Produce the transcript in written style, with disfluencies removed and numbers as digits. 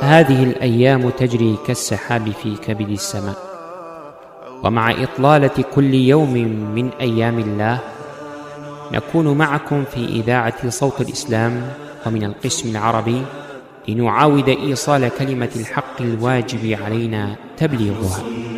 هذه الأيام تجري كالسحاب في كبد السماء، ومع إطلالة كل يوم من أيام الله نكون معكم في إذاعة صوت الإسلام ومن القسم العربي لنعاود إيصال كلمة الحق الواجب علينا تبليغها.